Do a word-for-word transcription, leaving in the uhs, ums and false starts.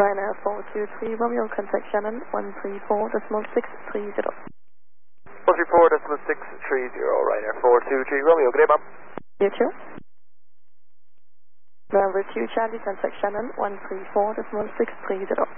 Ryanair four two three Romeo, contact Shannon one three four decimal six three zero. one three four decimal six three zero, Ryanair four two three Romeo, good day, ma'am. You too. Number two Charlie, contact Shannon one three four decimal six three zero.